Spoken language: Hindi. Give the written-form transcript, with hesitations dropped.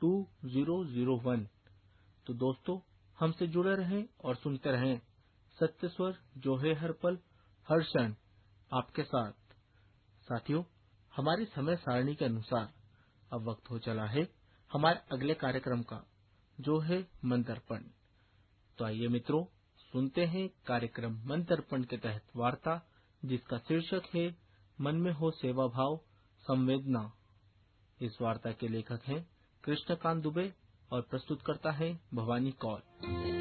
2001। तो दोस्तों, हमसे जुड़े रहें और सुनते रहें सत्य स्वर, जो है हर पल हर क्षण आपके साथ। साथियों, हमारी समय सारणी के अनुसार अब वक्त हो चला है हमारे अगले कार्यक्रम का, जो है मन दर्पण। तो आइए मित्रों, सुनते हैं कार्यक्रम मन दर्पण के तहत वार्ता, जिसका शीर्षक है मन में हो सेवा भाव संवेदना। इस वार्ता के लेखक हैं कृष्णकांत दुबे और प्रस्तुत करता है भवानी कौर।